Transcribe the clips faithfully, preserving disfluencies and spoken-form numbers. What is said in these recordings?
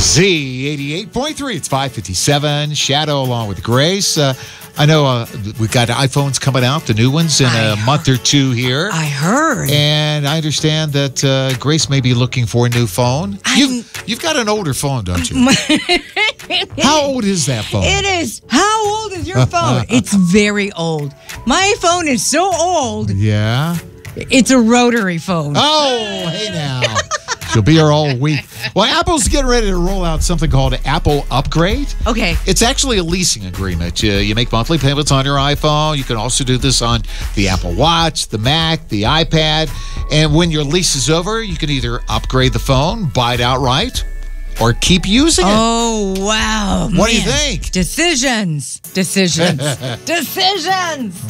Z eighty-eight point three. It's five fifty-seven. Shadow along with Grace. Uh, I know uh, we've got iPhones coming out, the new ones, in I a heard. month or two here. I heard. And I understand that uh, Grace may be looking for a new phone. I'm- You've, you've got an older phone, don't you? How old is that phone? It is. How old is your phone? It's very old. My phone is so old, Yeah. it's a rotary phone. Oh, hey now. She'll be here all week. Well, Apple's getting ready to roll out something called Apple Upgrade. Okay. It's actually a leasing agreement. You, you make monthly payments on your iPhone. You can also do this on the Apple Watch, the Mac, the iPad. And when your lease is over, you can either upgrade the phone, buy it outright, or keep using it. Oh, wow. What do you man. think? Decisions. Decisions. Decisions.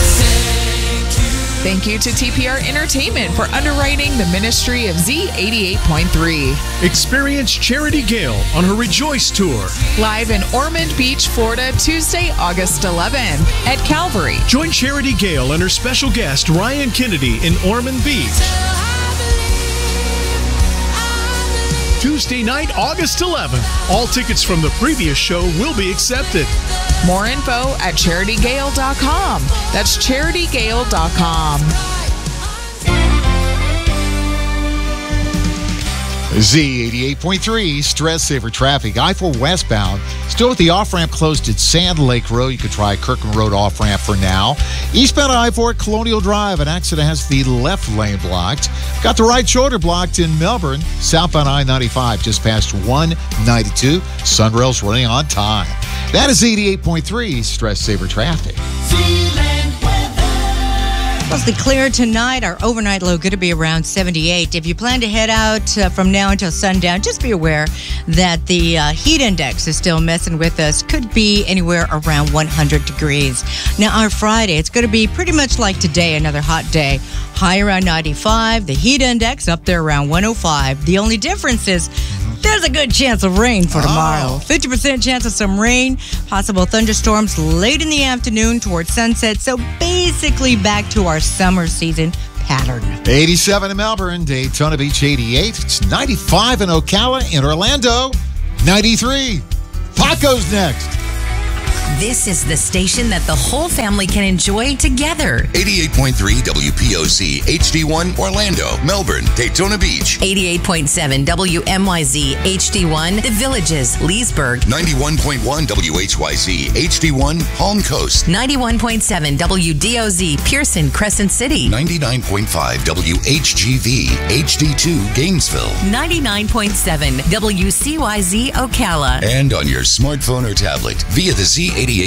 Thank you to T P R Entertainment for underwriting the ministry of Z eighty-eight point three. Experience Charity Gale on her Rejoice Tour. Live in Ormond Beach, Florida, Tuesday, August eleventh at Calvary. Join Charity Gale and her special guest, Ryan Kennedy, in Ormond Beach. Tuesday night, August eleventh. All tickets from the previous show will be accepted. More info at charity gale dot com. That's charity gale dot com. Z eighty-eight point three, stress saver traffic. I four westbound, still with the off-ramp closed at Sand Lake Road. You could try Kirkland Road off-ramp for now. Eastbound I four at Colonial Drive, an accident has the left lane blocked. Got the right shoulder blocked in Melbourne. Southbound I ninety-five just past one ninety-two. Sunrail's running on time. That is eighty-eight point three, stress saver traffic. Mostly clear tonight. Our overnight low going to be around seventy-eight. If you plan to head out uh, from now until sundown, just be aware that the uh, heat index is still messing with us. Could be anywhere around one hundred degrees. Now, our Friday, it's going to be pretty much like today, another hot day. High around ninety-five. The heat index up there around one oh five. The only difference is there's a good chance of rain for tomorrow. Oh. fifty percent chance of some rain, possible thunderstorms late in the afternoon towards sunset. So basically back to our summer season pattern. eighty-seven in Melbourne, Daytona Beach eighty-eight. It's ninety-five in Ocala, in Orlando, ninety-three. Paco's next. This is the station that the whole family can enjoy together. eighty-eight point three W P O Z H D one Orlando, Melbourne, Daytona Beach. eighty-eight point seven W M Y Z H D one The Villages, Leesburg. ninety-one point one W H Y Z H D one Palm Coast. ninety-one point seven W D O Z Pearson, Crescent City. ninety-nine point five W H G V H D two Gainesville. ninety-nine point seven W C Y Z Ocala. And on your smartphone or tablet via the Z eighty-eight